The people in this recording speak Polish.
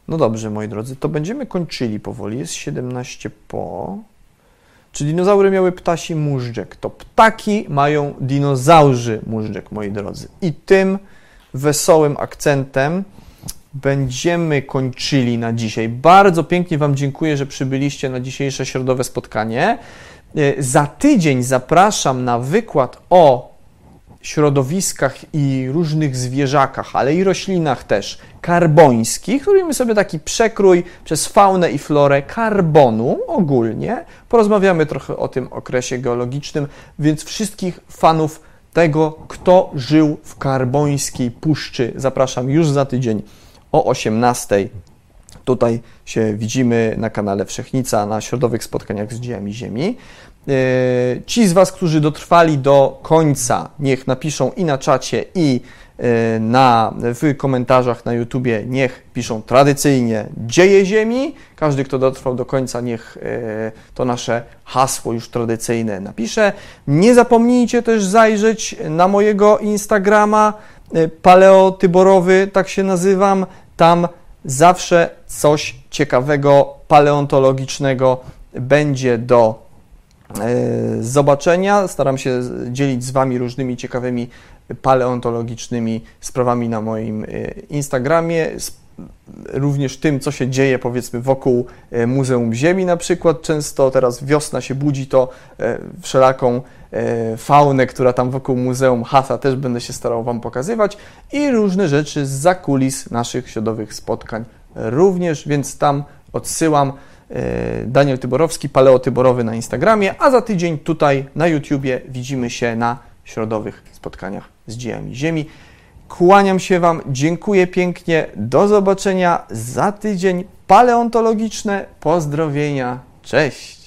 No dobrze, moi drodzy, to będziemy kończyli powoli. Jest 17 po. Czy dinozaury miały ptasi móżdżek? To ptaki mają dinozaurzy móżdżek, moi drodzy. I tym wesołym akcentem będziemy kończyli na dzisiaj. Bardzo pięknie Wam dziękuję, że przybyliście na dzisiejsze środowe spotkanie. Za tydzień zapraszam na wykład o środowiskach i różnych zwierzakach, ale i roślinach też karbońskich. Robimy sobie taki przekrój przez faunę i florę karbonu ogólnie. Porozmawiamy trochę o tym okresie geologicznym, więc wszystkich fanów tego, kto żył w karbońskiej puszczy, zapraszam już za tydzień o 18:00. Tutaj się widzimy na kanale Wszechnica, na środowych spotkaniach z dziejami Ziemi. Ci z Was, którzy dotrwali do końca, niech napiszą i na czacie, i w komentarzach na YouTubie, niech piszą tradycyjnie Dzieje Ziemi. Każdy, kto dotrwał do końca, niech to nasze hasło już tradycyjne napisze. Nie zapomnijcie też zajrzeć na mojego Instagrama, paleotyborowy, tak się nazywam. Tam zawsze coś ciekawego, paleontologicznego będzie do zobaczenia. Staram się dzielić z Wami różnymi ciekawymi paleontologicznymi sprawami na moim Instagramie, również tym, co się dzieje, powiedzmy, wokół Muzeum Ziemi na przykład. Często teraz wiosna się budzi, to wszelaką faunę, która tam wokół Muzeum hasa, też będę się starał Wam pokazywać, i różne rzeczy zza kulis naszych środowych spotkań również, więc tam odsyłam. Daniel Tyborowski, Paleotyborowy na Instagramie, a za tydzień tutaj na YouTubie widzimy się na środowych spotkaniach z dziejami Ziemi. Kłaniam się Wam, dziękuję pięknie, do zobaczenia za tydzień. Paleontologiczne pozdrowienia, cześć!